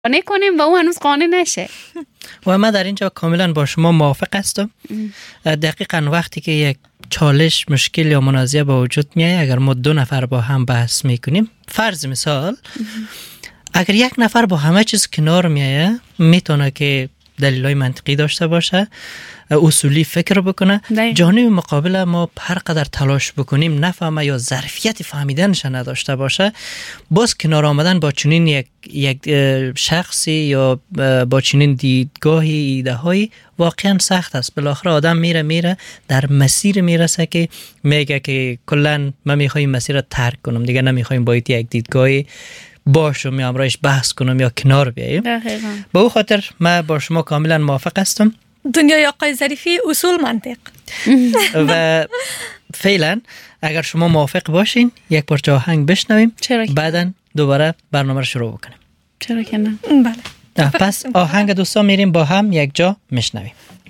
قانع کنیم و او هنوز قانع نشه. و من در اینجا کاملا با شما موافق هستم. دقیقاً وقتی که یک چالش، مشکل یا منازعه به وجود میاد، اگر ما دو نفر با هم بحث میکنیم، فرض مثال اگر یک نفر با همه چیز کنار میایه، میتونه که دلایل منطقی داشته باشه، اصولی فکر بکنه، جانب مقابل ما هر قدر تلاش بکنیم نفهمه یا ظرفیت فهمیدنش نداشته باشه، باز کنار آمدن با چنین یک شخصی یا با چنین دیدگاهی، ایده هایی واقعا سخت است. بالاخره آدم میره در مسیر میرسه که میگه که کلا من میخوایم مسیر رو ترک کنم، دیگه نمیخوایم با یک دیدگاهی باشم یا امرایش بحث کنم یا کنار بیاییم. به او خاطر من با شما کاملا موافق هستم. دنیای آقای ظریفی اصول منطق. و فعلا اگر شما موافق باشین یک پارچه آهنگ بشنویم، بعدن دوباره برنامه رو شروع بکنیم. چرا که نه؟ بله. پس آهنگ دوستا میریم با هم یک جا میشنویم.